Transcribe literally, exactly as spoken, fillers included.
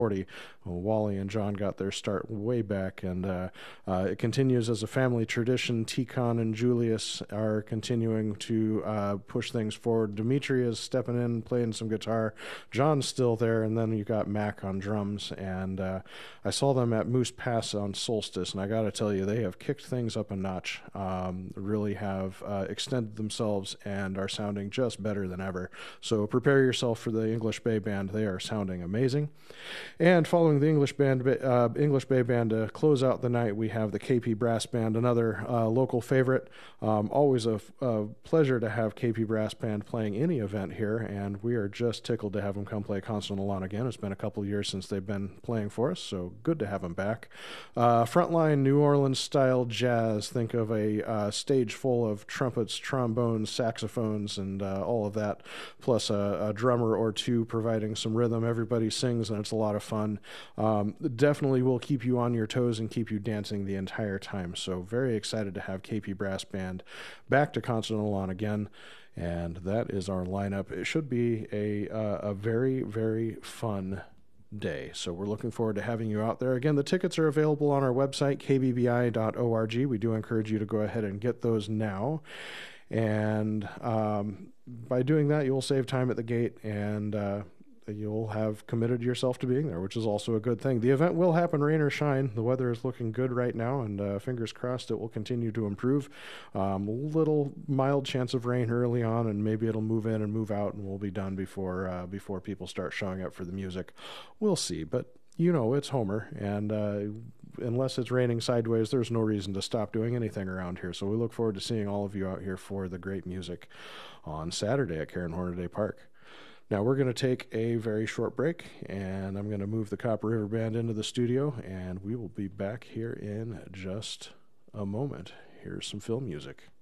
forty. Well, Wally and John got their start way back, and uh, uh, it continues as a family tradition. T-Con and Julius are continuing to uh, push things forward. Dimitri is stepping in, playing some guitar. John's still there, and then you got Mac on drums. And uh, I saw them at Moose Pass on Solstice, and I got to tell you, they have kicked things up a notch. Um, really have uh, extended themselves and are sounding just better than ever. So prepare yourself for the English Bay Band. They are sounding amazing. And following the English band, uh, English Bay Band to close out the night, we have the K P Brass Band, another uh, local favorite. Um, always a, a pleasure to have K P Brass Band playing any event here, and we are just tickled to have them come play Constant Alon again. It's been a couple years since they've been playing for us, so good to have them back. Uh, frontline New Orleans-style jazz. Think of a uh, stage full of trumpets, trombones, saxophones, and uh, all of that, plus a, a drummer or two providing some rhythm. Everybody sings, and it's a lot of fun. Um, definitely will keep you on your toes and keep you dancing the entire time. So very excited to have K P Brass Band back to Constant Alon again. And that is our lineup. It should be a uh, a very, very fun day. So we're looking forward to having you out there. Again, the tickets are available on our website, k b b i dot org. We do encourage you to go ahead and get those now. And um, by doing that, you'll save time at the gate, and uh, you'll have committed yourself to being there, which is also a good thing. The event will happen, rain or shine. The weather is looking good right now, and uh, fingers crossed it will continue to improve. Um, a little mild chance of rain early on, and maybe it'll move in and move out, and we'll be done before uh, before people start showing up for the music. We'll see, but you know, it's Homer, and uh, unless it's raining sideways, there's no reason to stop doing anything around here. So we look forward to seeing all of you out here for the great music on Saturday at Karen Hornaday Park. Now we're going to take a very short break, and I'm going to move the Copper River Band into the studio, and we will be back here in just a moment. Here's some film music.